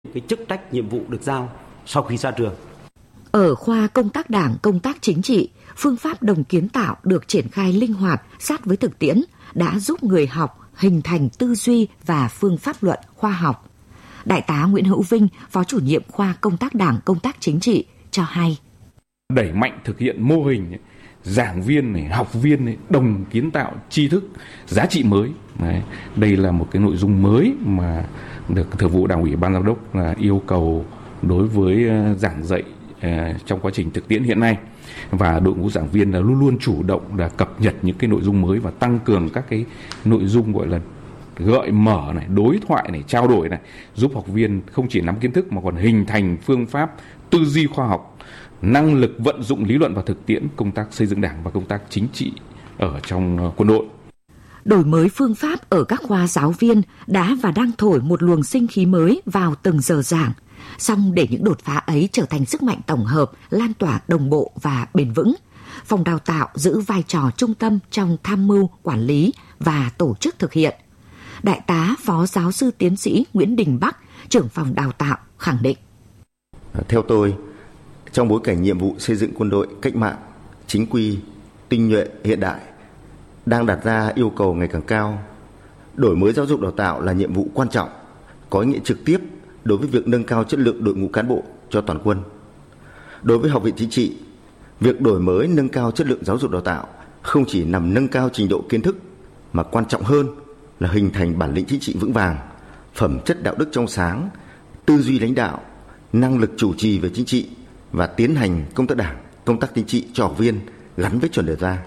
cái chức trách nhiệm vụ được giao sau khi ra trường. Ở khoa công tác đảng, công tác chính trị, phương pháp đồng kiến tạo được triển khai linh hoạt, sát với thực tiễn, đã giúp người học hình thành tư duy và phương pháp luận khoa học. Đại tá Nguyễn Hữu Vinh, Phó chủ nhiệm khoa công tác đảng, công tác chính trị cho hay. Đẩy mạnh thực hiện mô hình giảng viên này, học viên này, đồng kiến tạo tri thức, giá trị mới. Đây là một cái nội dung mới mà được Thường vụ Đảng ủy Ban Giám đốc là yêu cầu đối với giảng dạy trong quá trình thực tiễn hiện nay, và đội ngũ giảng viên là luôn luôn chủ động là cập nhật những cái nội dung mới và tăng cường các cái nội dung gọi là gợi mở này, đối thoại này, trao đổi này, giúp học viên không chỉ nắm kiến thức mà còn hình thành phương pháp tư duy khoa học, năng lực vận dụng lý luận và thực tiễn công tác xây dựng đảng và công tác chính trị ở trong quân đội. Đổi mới phương pháp ở các khoa giáo viên đã và đang thổi một luồng sinh khí mới vào từng giờ giảng. Song để những đột phá ấy trở thành sức mạnh tổng hợp, lan tỏa đồng bộ và bền vững, phòng đào tạo giữ vai trò trung tâm trong tham mưu, quản lý và tổ chức thực hiện. Đại tá Phó Giáo sư Tiến sĩ Nguyễn Đình Bắc, trưởng phòng đào tạo khẳng định. Theo tôi, trong bối cảnh nhiệm vụ xây dựng quân đội cách mạng, chính quy, tinh nhuệ, hiện đại đang đặt ra yêu cầu ngày càng cao, đổi mới giáo dục đào tạo là nhiệm vụ quan trọng, có ý nghĩa trực tiếp đối với việc nâng cao chất lượng đội ngũ cán bộ cho toàn quân. Đối với Học viện Chính trị, việc đổi mới nâng cao chất lượng giáo dục đào tạo không chỉ nằm nâng cao trình độ kiến thức, mà quan trọng hơn là hình thành bản lĩnh chính trị vững vàng, phẩm chất đạo đức trong sáng, tư duy lãnh đạo, năng lực chủ trì về chính trị và tiến hành công tác đảng, công tác chính trị cho học viên gắn với chuẩn đề ra.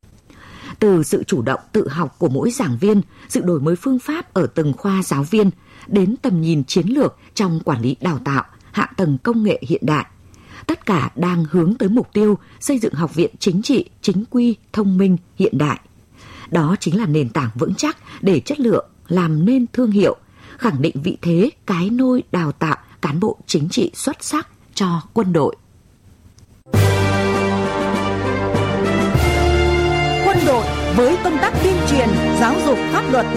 Từ sự chủ động tự học của mỗi giảng viên, sự đổi mới phương pháp ở từng khoa giáo viên, đến tầm nhìn chiến lược trong quản lý đào tạo, hạ tầng công nghệ hiện đại. Tất cả đang hướng tới mục tiêu xây dựng học viện chính trị, chính quy, thông minh, hiện đại. Đó chính là nền tảng vững chắc để chất lượng làm nên thương hiệu, khẳng định vị thế cái nôi đào tạo cán bộ chính trị xuất sắc cho quân đội. Quân đội với công tác tuyên truyền, giáo dục pháp luật.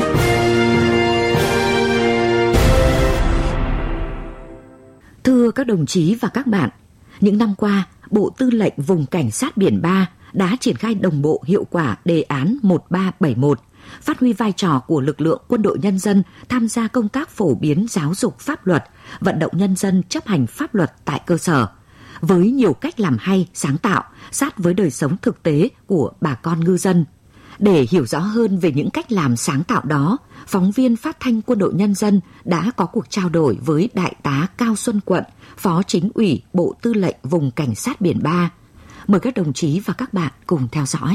Thưa các đồng chí và các bạn, những năm qua, Bộ Tư lệnh Vùng Cảnh sát Biển 3 đã triển khai đồng bộ hiệu quả đề án 1371, phát huy vai trò của lực lượng quân đội nhân dân tham gia công tác phổ biến giáo dục pháp luật, vận động nhân dân chấp hành pháp luật tại cơ sở, với nhiều cách làm hay, sáng tạo, sát với đời sống thực tế của bà con ngư dân. Để hiểu rõ hơn về những cách làm sáng tạo đó, phóng viên Phát thanh Quân đội Nhân dân đã có cuộc trao đổi với Đại tá Cao Xuân Quận, Phó Chính ủy Bộ Tư lệnh Vùng Cảnh sát Biển 3. Mời các đồng chí và các bạn cùng theo dõi.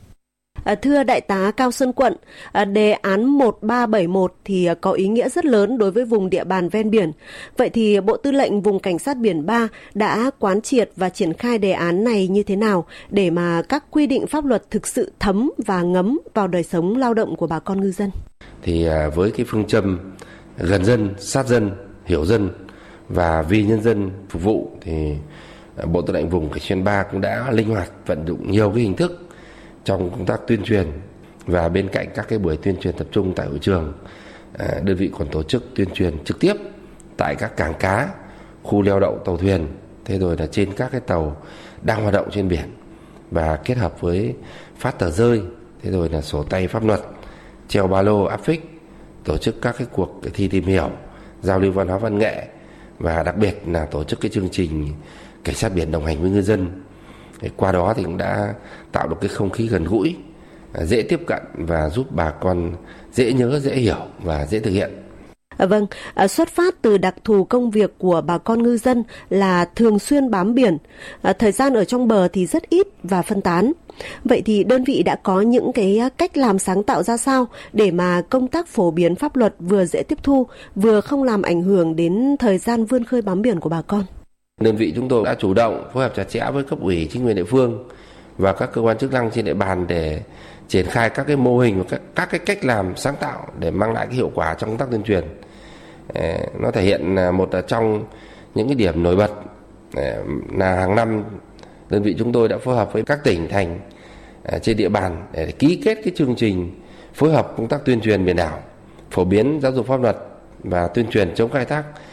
Thưa Đại tá Cao Xuân Quận, đề án 1371 thì có ý nghĩa rất lớn đối với vùng địa bàn ven biển. Vậy thì Bộ Tư lệnh Vùng Cảnh sát Biển 3 đã quán triệt và triển khai đề án này như thế nào để mà các quy định pháp luật thực sự thấm và ngấm vào đời sống lao động của bà con ngư dân? Thì với cái phương châm gần dân, sát dân, hiểu dân và vì nhân dân phục vụ thì Bộ Tư lệnh Vùng Cảnh sát 3 cũng đã linh hoạt vận dụng nhiều cái hình thức trong công tác tuyên truyền, và bên cạnh các cái buổi tuyên truyền tập trung tại hội trường, đơn vị còn tổ chức tuyên truyền trực tiếp tại các cảng cá, khu neo đậu tàu thuyền, thế rồi là trên các cái tàu đang hoạt động trên biển, và kết hợp với phát tờ rơi, thế rồi là sổ tay pháp luật, treo ba lô áp phích, tổ chức các cái cuộc thi tìm hiểu, giao lưu văn hóa văn nghệ, và đặc biệt là tổ chức cái chương trình cảnh sát biển đồng hành với ngư dân. Qua đó thì cũng đã tạo được cái không khí gần gũi, dễ tiếp cận và giúp bà con dễ nhớ, dễ hiểu và dễ thực hiện. Vâng, xuất phát từ đặc thù công việc của bà con ngư dân là thường xuyên bám biển, thời gian ở trong bờ thì rất ít và phân tán. Vậy thì đơn vị đã có những cái cách làm sáng tạo ra sao để mà công tác phổ biến pháp luật vừa dễ tiếp thu, vừa không làm ảnh hưởng đến thời gian vươn khơi bám biển của bà con? Đơn vị chúng tôi đã chủ động phối hợp chặt chẽ với cấp ủy chính quyền địa phương và các cơ quan chức năng trên địa bàn để triển khai các cái mô hình và các cái cách làm sáng tạo để mang lại cái hiệu quả trong công tác tuyên truyền. Nó thể hiện một trong những cái điểm nổi bật là hàng năm đơn vị chúng tôi đã phối hợp với các tỉnh thành trên địa bàn để ký kết cái chương trình phối hợp công tác tuyên truyền biển đảo, phổ biến giáo dục pháp luật và tuyên truyền chống khai thác